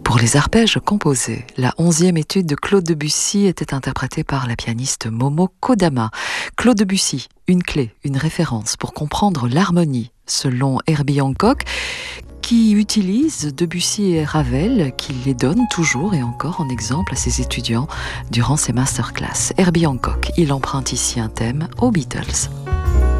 Pour les arpèges composés, la 11e étude de Claude Debussy était interprétée par la pianiste Momo Kodama. Claude Debussy, une clé, une référence pour comprendre l'harmonie, selon Herbie Hancock, qui utilise Debussy et Ravel, qui les donne toujours et encore en exemple à ses étudiants durant ses masterclass. Herbie Hancock, il emprunte ici un thème aux Beatles.